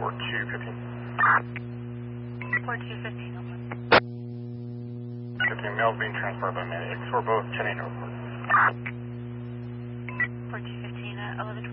Port 215. Port 215, over. 15 males being transported by medics for both Chennai and Airport. Port 215, 11.